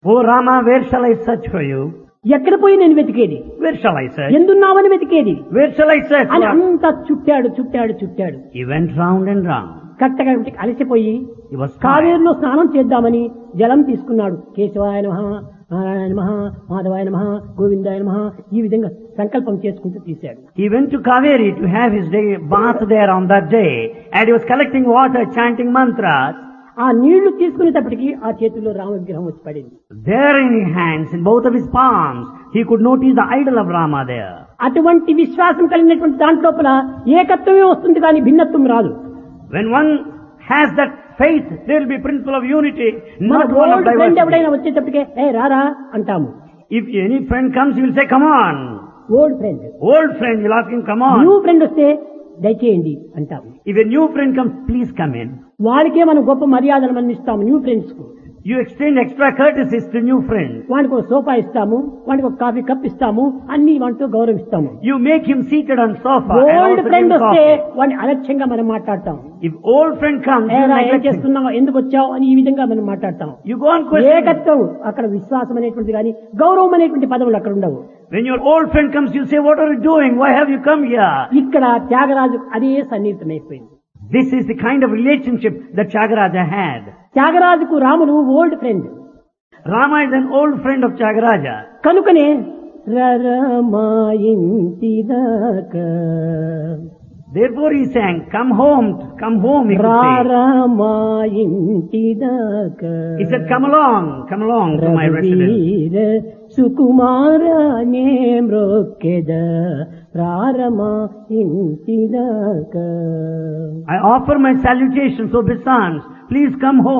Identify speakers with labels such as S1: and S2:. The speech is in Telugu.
S1: Oh Rama, where shall I search for you?
S2: ఎక్కడ పోయి నేను వెతికేది,
S1: Where shall I search?
S2: ఎందున్నావని వెతికేది
S1: Where shall I search?
S2: అని అంతా చుట్టాడు.
S1: He went round and round.
S2: కట్టగా అలసిపోయి
S1: He was tired.
S2: కావేరులో స్నానం చేద్దామని జలం తీసుకున్నాడు. కేశవాయ నమః, నారాయణ నమః, మాధవాయ నమః, గోవిందాయ నమః, ఈ విధంగా సంకల్పం చేసుకుంటూ తీశాడు.
S1: He went to Kaveri to have his day bath there on that day, and he was collecting water, chanting mantras.
S2: ఆ నీళ్లు తీసుకునేటప్పటికి ఆ చేతుల్లో రామ విగ్రహం వచ్చి పడింది.
S1: There in his hands, in both of his palms, he could notice the idol of Rama there.
S2: అటువంటి విశ్వాసం కలిగినటువంటి దాంట్లోపల ఏకత్వమే వస్తుంది కానీ భిన్నత్వం రాదు.
S1: When one has that faith, there will be principle of unity,
S2: మన
S1: not one of
S2: old friend
S1: diversity.
S2: ఎవడైనా వచ్చేటప్పటికే ఏ రారా అంటాము.
S1: If any friend comes, you will say, come on.
S2: Old friend.
S1: Old friend, you'll ask him, come
S2: new
S1: on.
S2: Friend వస్తే దయచేయండి అంటాము.
S1: If a new friend comes, please come in.
S2: వాడికే మనం గొప్ప మర్యాదలు మనం ఇస్తాము న్యూ ఫ్రెండ్స్ కు.
S1: You extend extra courtesies to new friends.
S2: వాడికి ఒక సోఫా ఇస్తాము, వాడికి ఒక కాఫీ కప్ ఇస్తాము, అన్ని వాటితో గౌరవిస్తాము.
S1: You make him seated on sofa and
S2: old
S1: also give
S2: friend
S1: him
S2: వస్తే
S1: coffee.
S2: వాడిని అలక్ష్యంగా మనం మాట్లాడతాం.
S1: If old friend comes, you
S2: ఏరా ఏం
S1: neglect him.
S2: చేస్తున్నావు, ఎందుకు వచ్చావు అని ఈ విధంగా మనం మాట్లాడతాం.
S1: You go on questioning.
S2: ఏకత్వం అక్కడ విశ్వాసం అనేటువంటిది కానీ గౌరవం అనేటువంటి పదవులు అక్కడ ఉండవు.
S1: When your old friend comes, you say, what are you doing? Why have you come here?
S2: ఇక్కడ త్యాగరాజు అదే సన్నిహితమైపోయింది.
S1: This is the kind of relationship that Tyagaraja had.
S2: త్యాగరాజుకు రాముడు old friend
S1: Rama is an old friend of Tyagaraja.
S2: కనుకనే రరమా ఇంటిదాకా
S1: Therefore he sang, come home, he could say.
S2: రారమా ఇంటిదాకా
S1: He said, come along to my residence.
S2: రఘువీర సుకుమారనే మ్రొక్కెద రారమా ఇంటిదాకా.
S1: I offer my salutations, obeisance. Please come home.